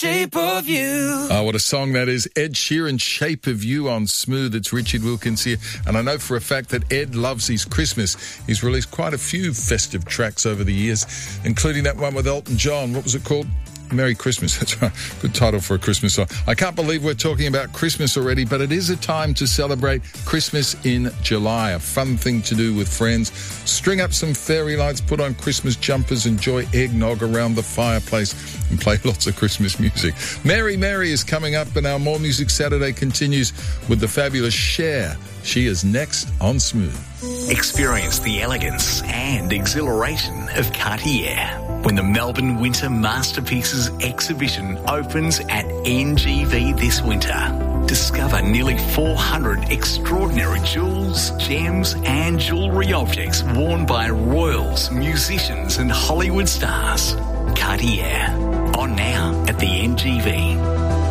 Shape of You. Oh, what a song that is. Ed Sheeran, Shape of You on Smooth. It's Richard Wilkins here. And I know for a fact that Ed loves his Christmas. He's released quite a few festive tracks over the years, including that one with Elton John. What was it called? Merry Christmas. That's right. Good title for a Christmas song. I can't believe we're talking about Christmas already, but it is a time to celebrate Christmas in July. A fun thing to do with friends. String up some fairy lights, put on Christmas jumpers, enjoy eggnog around the fireplace, and play lots of Christmas music. Mary Mary is coming up, and our More Music Saturday continues with the fabulous Cher. She is next on Smooth. Experience the elegance and exhilaration of Cartier when the Melbourne Winter Masterpieces exhibition opens at NGV this winter. Discover nearly 400 extraordinary jewels, gems and jewellery objects worn by royals, musicians and Hollywood stars. Cartier, on now at the NGV.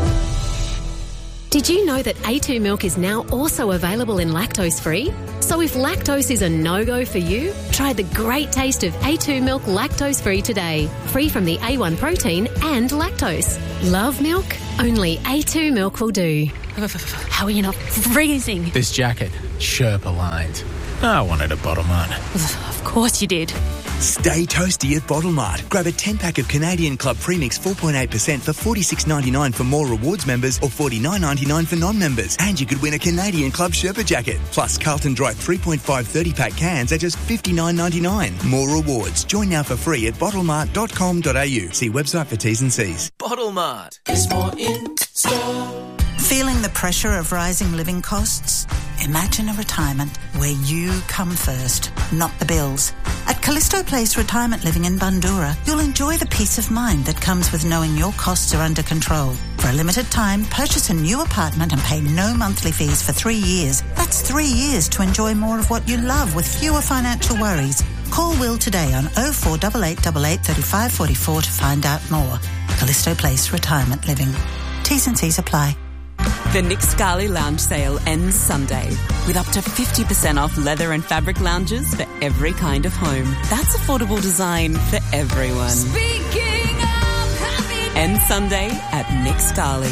Did you know that A2 milk is now also available in lactose-free? So if lactose is a no-go for you, try the great taste of A2 milk lactose-free today. Free from the A1 protein and lactose. Love milk? Only A2 milk will do. How are you not freezing? This jacket, Sherpa lined. I wanted a Bottle Mart. Of course you did. Stay toasty at Bottle Mart. Grab a 10-pack of Canadian Club Premix 4.8% for $46.99 for More Rewards members or $49.99 for non-members. And you could win a Canadian Club Sherpa jacket. Plus Carlton Dry 3.5 30-pack cans at just $59.99. More rewards. Join now for free at bottlemart.com.au. See website for T's and C's. Bottle Mart. There's more in store. Feeling the pressure of rising living costs? Imagine a retirement where you come first, not the bills. At Callisto Place Retirement Living in Bundoora, you'll enjoy the peace of mind that comes with knowing your costs are under control. For a limited time, purchase a new apartment and pay no monthly fees for 3 years. That's 3 years to enjoy more of what you love with fewer financial worries. Call Will today on 048888 3544 to find out more. Callisto Place Retirement Living. T's and C's apply. The Nick Scali Lounge Sale ends Sunday with up to 50% off leather and fabric lounges for every kind of home. That's affordable design for everyone. Speaking of happy Ends Sunday at Nick Scali.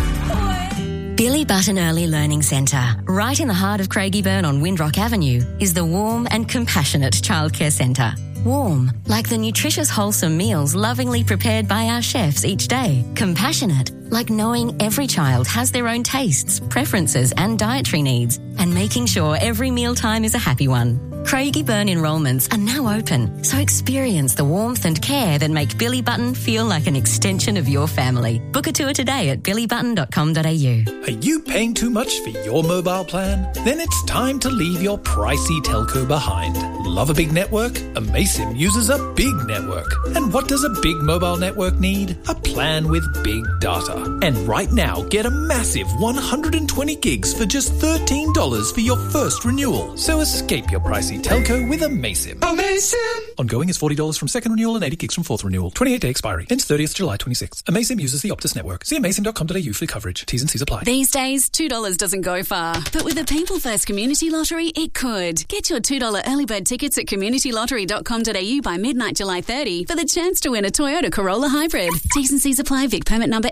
Billy Button Early Learning Centre, right in the heart of Craigieburn on Windrock Avenue, is the warm and compassionate childcare centre. Warm, like the nutritious, wholesome meals lovingly prepared by our chefs each day. Compassionate, like knowing every child has their own tastes, preferences and dietary needs, and making sure every mealtime is a happy one. Craigieburn enrolments are now open, so experience the warmth and care that make Billy Button feel like an extension of your family. Book a tour today at billybutton.com.au. Are you paying too much for your mobile plan? Then it's time to leave your pricey telco behind. Love a big network? Amaysim uses a big network. And what does a big mobile network need? A plan with big data. And right now, get a massive 120 gigs for just $13 for your first renewal. So escape your pricey telco with Amaysim. Amaysim. Ongoing is $40 from second renewal and 80 gigs from fourth renewal. 28-day expiry. Ends 30th July 26. Amaysim uses the Optus network. See amaysim.com.au for coverage. T's and C's apply. These days, $2 doesn't go far. But with the People First Community Lottery, it could. Get your $2 early bird tickets at communitylottery.com.au by midnight July 30 for the chance to win a Toyota Corolla Hybrid. T's and C's apply. Vic permit number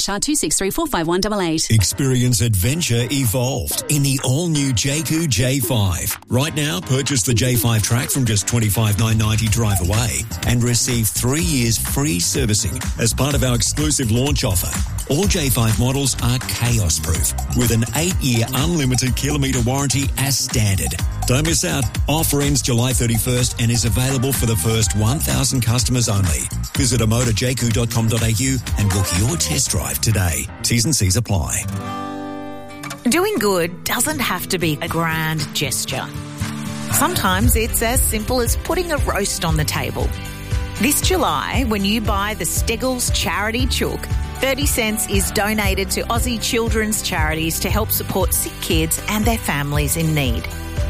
MG-R263451188. Experience adventure evolved in the all-new Jayco J5. Right now, purchase the J5 track from just $25,990 drive away and receive 3 years free servicing as part of our exclusive launch offer. All J5 models are chaos-proof with an 8-year unlimited kilometre warranty as standard. Don't miss out. Offer ends July 31st and is available for the first 1,000 customers only. Visit amotorjayco.com.au and book your test drive today. T's and C's apply. Doing good doesn't have to be a grand gesture. Sometimes it's as simple as putting a roast on the table. This July, when you buy the Steggles Charity Chook, 30 cents is donated to Aussie children's charities to help support sick kids and their families in need.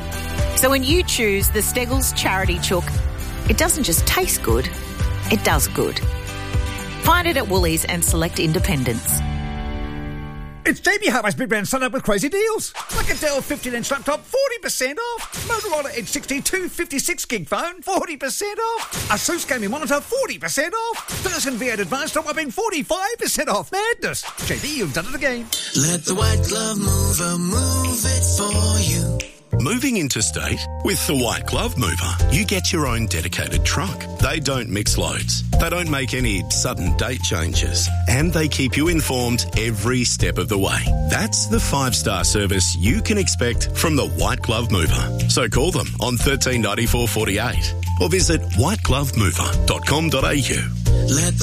So when you choose the Steggles Charity Chook, it doesn't just taste good, it does good. Find it at Woolies and select independents. It's JB Hi-Fi's Big Brand Sun Up with crazy deals. Like a Dell 15-inch laptop, 40% off. Motorola Edge 62 56-gig phone, 40% off. Asus gaming monitor, 40% off. Thurston V8 Advanced top whopping 45% off. Madness. JB, you've done it again. Let the White Glove Mover move it for you. Moving interstate? With the White Glove Mover, you get your own dedicated truck. They don't mix loads. They don't make any sudden date changes. And they keep you informed every step of the way. That's the 5-star service you can expect from the White Glove Mover. So call them on 139448 or visit whiteglovemover.com.au. Let